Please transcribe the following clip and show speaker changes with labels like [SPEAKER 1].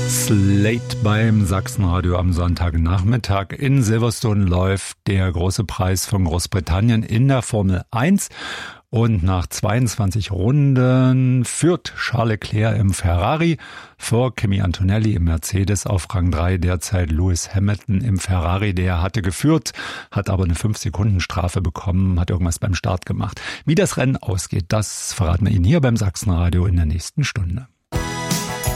[SPEAKER 1] Slate beim Sachsenradio am Sonntagnachmittag. In Silverstone läuft der große Preis von Großbritannien in der Formel 1. Und nach 22 Runden führt Charles Leclerc im Ferrari vor Kimi Antonelli im Mercedes auf Rang 3. Derzeit Lewis Hamilton im Ferrari, der hatte geführt, hat aber eine 5-Sekunden-Strafe bekommen, hat irgendwas beim Start gemacht. Wie das Rennen ausgeht, das verraten wir Ihnen hier beim Sachsenradio in der nächsten Stunde.